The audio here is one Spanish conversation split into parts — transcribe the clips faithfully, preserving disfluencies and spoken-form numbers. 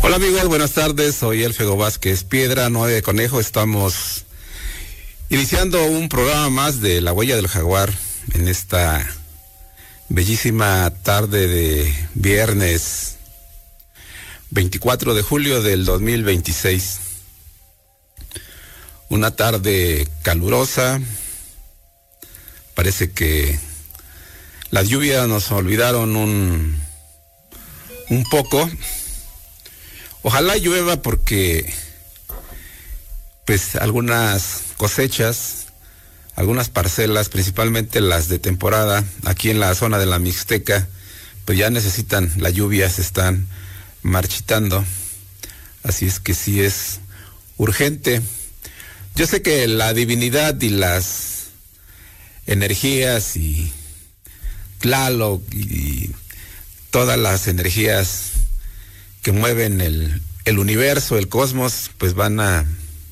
Hola amigos, buenas tardes, soy Elfego Vázquez Piedra, nueve de Conejo. Estamos iniciando un programa más de La Huella del Jaguar en esta bellísima tarde de viernes veinticuatro de julio del dos mil veintiséis. Una tarde calurosa, parece que las lluvias nos olvidaron un, un poco. Ojalá llueva porque pues algunas cosechas, algunas parcelas, principalmente las de temporada, aquí en la zona de la Mixteca, pues ya necesitan la lluvia, se están marchitando. Así es que sí es urgente. Yo sé que la divinidad y las energías y Tlaloc y todas las energías que mueven el, el universo, el cosmos, pues van a,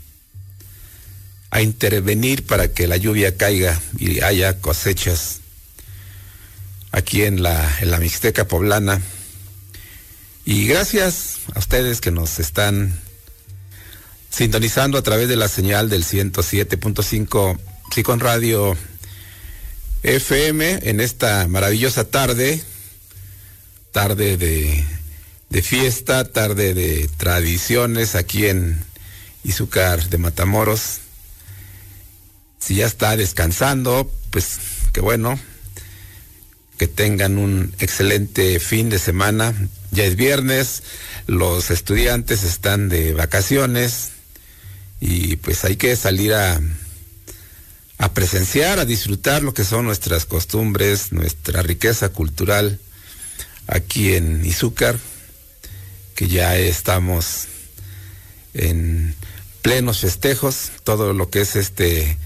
a intervenir para que la lluvia caiga y haya cosechas aquí en la, en la Mixteca poblana. Y gracias a ustedes que nos están sintonizando a través de la señal del ciento siete punto cinco Xicon Radio F M en esta maravillosa tarde, tarde de... de fiesta, tarde de tradiciones aquí en Izúcar de Matamoros. Si ya está descansando, pues qué bueno, que tengan un excelente fin de semana. Ya es viernes, los estudiantes están de vacaciones y pues hay que salir a, a presenciar, a disfrutar lo que son nuestras costumbres, nuestra riqueza cultural aquí en Izúcar, que ya estamos en plenos festejos, todo lo que es este